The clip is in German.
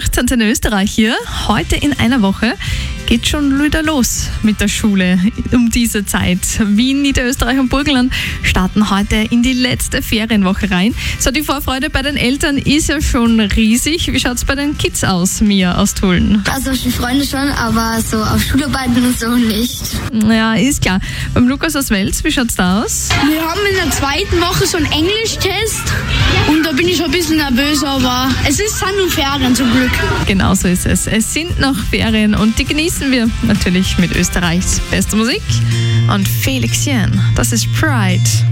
18. in Österreich hier. Heute in einer Woche geht schon wieder los mit der Schule um diese Zeit. Wien, Niederösterreich und Burgenland starten heute in die letzte Ferienwoche rein. So, die Vorfreude bei den Eltern ist ja schon riesig. Wie schaut es bei den Kids aus, Mia aus Tulln? Also auf die Freunde schon, aber so auf Schularbeiten und so nicht. Ja, ist klar. Beim Lukas aus Wels, wie schaut es da aus? Wir haben in der zweiten Woche so einen Englischtest und da bin ich schon ein bisschen nervös, aber es ist Sand und Ferien zum Glück. Genau so ist es. Es sind noch Ferien und die genießen wir natürlich mit Österreichs bester Musik. Und Felix Jähn, das ist Pride.